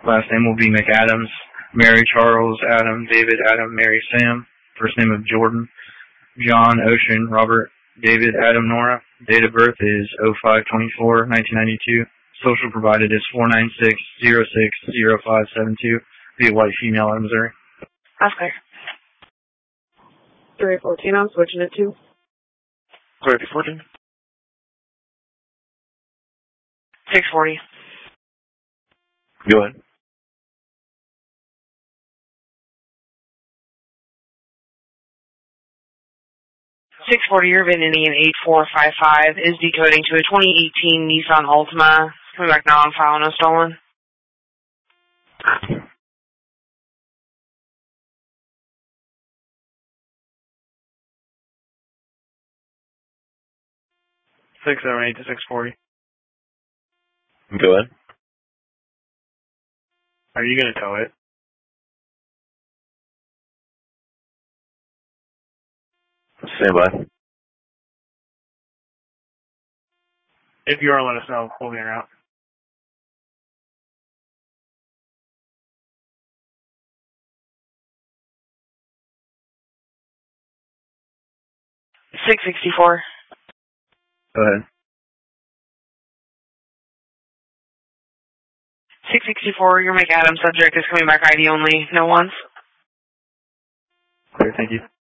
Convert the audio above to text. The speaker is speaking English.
Last name will be McAdams. Mary Charles Adam David Adam Mary Sam. First name of Jordan. John Ocean Robert David Adam Nora. Date of birth is 05/24/1992. Social provided is 496-06-0572. Be a white female out of Missouri. That's clear. 314, I'm switching it to. 314. 640. Go ahead. Your VIN Indian 8455 is decoding to a 2018 Nissan Altima. Coming back now on file, no stolen. Six 608 to 640. Go ahead. Are you going to tow it? Stand by. If you are, let us know. We'll be en route. $664. Go ahead. 664, your McAdams subject is coming back ID only. No ones. Clear, thank you.